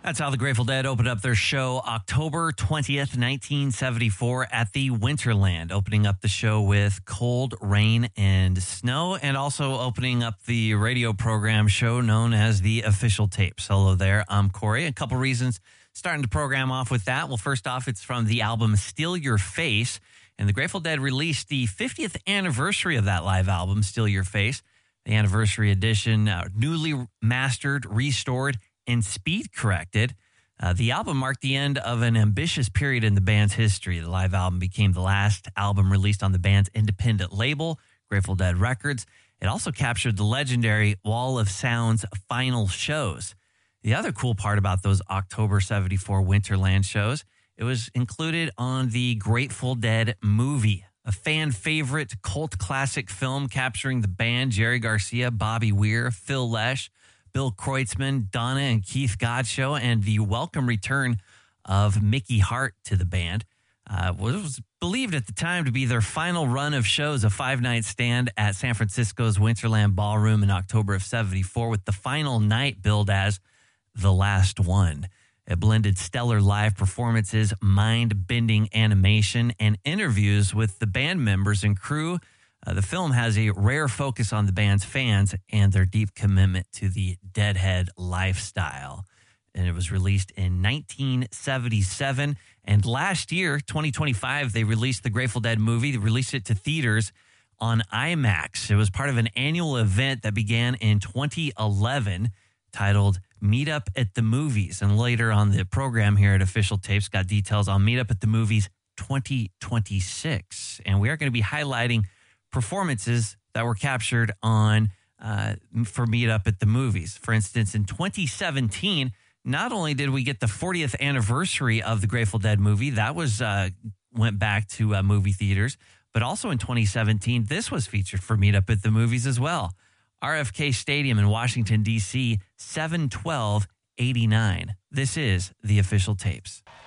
That's how the Grateful Dead opened up their show October 20th, 1974 at the Winterland, opening up the show with Cold Rain and Snow, and also opening up the radio program show known as The Official Tapes. Hello there, I'm Corey. A couple reasons starting to program off with that. Well, first off, it's from the album Steal Your Face, and the Grateful Dead released the 50th anniversary of that live album, Steal Your Face, the anniversary edition, newly mastered, restored, and speed corrected. The album marked the end of an ambitious period in the band's history. The live album became the last album released on the band's independent label, Grateful Dead Records. It also captured the legendary Wall of Sound's final shows. The other cool part about those October 74 Winterland shows, it was included on the Grateful Dead movie, a fan favorite cult classic film capturing the band, Jerry Garcia, Bobby Weir, Phil Lesh, Bill Kreutzmann, Donna and Keith Godchaux, and the welcome return of Mickey Hart to the band. Was believed at the time to be their final run of shows, a 5-night stand at San Francisco's Winterland Ballroom in October of 74, with the final night billed as the last one. It blended stellar live performances, mind-bending animation, and interviews with the band members and crew. The film has a rare focus on the band's fans and their deep commitment to the Deadhead lifestyle. And it was released in 1977. And last year, 2025, they released the Grateful Dead movie. They released it to theaters on IMAX. It was part of an annual event that began in 2011 titled Meet Up at the Movies. And later on the program here at Official Tapes got details on Meet Up at the Movies 2026. And we are going to be highlighting performances that were captured on for Meet Up at the Movies. For instance, in 2017, not only did we get the 40th anniversary of the Grateful Dead movie, that was went back to movie theaters, but also in 2017, this was featured for Meet Up at the Movies as well. RFK Stadium in Washington, D.C., 7/12/89. This is The Official Tapes.